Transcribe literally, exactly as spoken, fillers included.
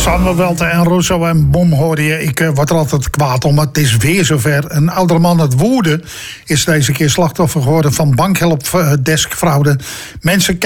Sander Welten en Russo en Bom hoorde je. Ik uh, word er altijd kwaad om, maar het is weer zover. Een oudere man uit Woerden is deze keer slachtoffer geworden van bankhelpdeskfraude. Mensen